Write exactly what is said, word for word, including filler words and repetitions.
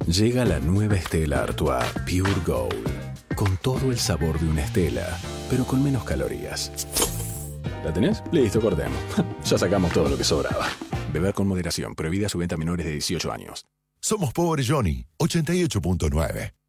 Llega la nueva Stella Artois Pure Gold, con todo el sabor de una Stella, pero con menos calorías. ¿La tenés? Listo, cortemos. Ya sacamos todo lo que sobraba. Beber con moderación, prohibida su venta a menores de dieciocho años. Somos Pobre Johnny, ochenta y ocho punto nueve.